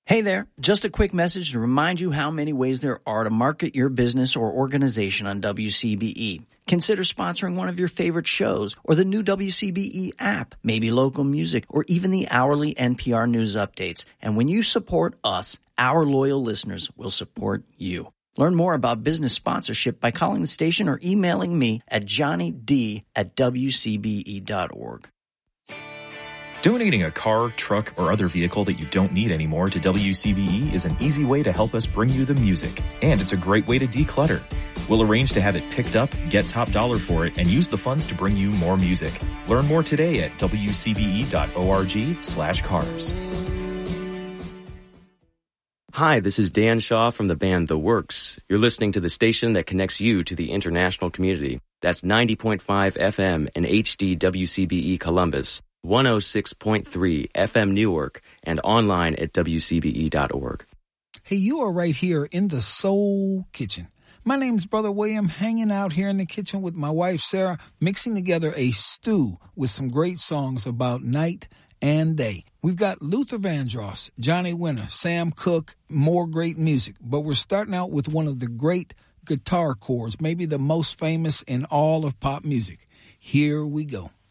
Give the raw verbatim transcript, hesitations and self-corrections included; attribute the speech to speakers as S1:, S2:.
S1: Hey there, just a quick message to remind you how many ways there are to market your business or organization on W C B E. Consider sponsoring one of your favorite shows or the new W C B E app, maybe local music, or even the hourly N P R news updates. And when you support us, our loyal listeners will support you. Learn more about business sponsorship by calling the station or emailing me at johnnyd at w c b e dot org.
S2: Donating a car, truck, or other vehicle that you don't need anymore to W C B E is an easy way to help us bring you the music. And it's a great way to declutter. We'll arrange to have it picked up, get top dollar for it, and use the funds to bring you more music. Learn more today at w c b e dot org slash cars.
S3: Hi, this is Dan Shaw from the band The Works. You're listening to the station that connects you to the international community. That's ninety point five F M and H D W C B E Columbus, one oh six point three F M Newark, and online at w c b e dot org.
S4: Hey, you are right here in the Soul Kitchen. My name's Brother William, hanging out here in the kitchen with my wife, Sarah, mixing together a stew with some great songs about night and day. We've got Luther Vandross, Johnny Winter, Sam Cooke, more great music. But we're starting out with one of the great guitar chords, maybe the most famous in all of pop music. Here we go.